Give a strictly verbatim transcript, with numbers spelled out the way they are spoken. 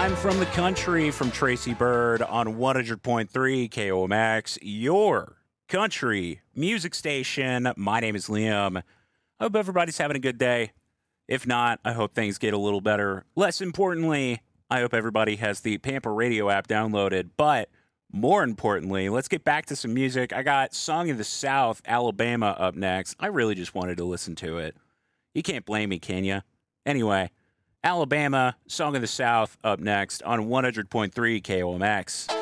I'm from the country from Tracy Bird on one hundred point three K O M X, your country music station. My name is Liam. I hope everybody's having a good day. If not, I hope things get a little better. Less importantly, I hope everybody has the Pampa Radio app downloaded. But more importantly, let's get back to some music. I got Song of the South, Alabama up next. I really just wanted to listen to it. You can't blame me, can you? Anyway, Alabama, Song of the South up next on one hundred point three K O M X.